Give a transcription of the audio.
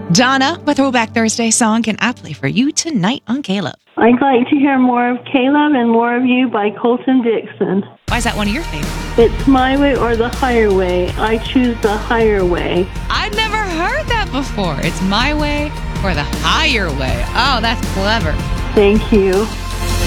Donna, what Throwback Thursday song can I play for you tonight on Caleb? I'd like to hear More of Caleb and More of You by Colton Dixon. Why is that one of your favorites? It's My Way or the Higher Way. I choose the higher way. I've never heard that before. It's My Way or the Higher Way. Oh, that's clever. Thank you.